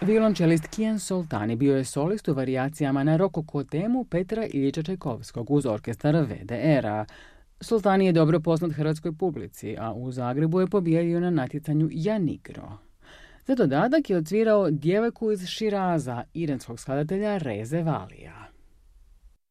Violončelist Kian Soltani bio je solist u varijacijama na rokoko temu Petra Iljiča Čajkovskog uz orkestar VDR-a. Soltani je dobro poznat hrvatskoj publici, a u Zagrebu je pobijedio na natjecanju Janigro. Za dodatak je odsvirao Djevojku iz Širaza iranskog skladatelja Reze Valija.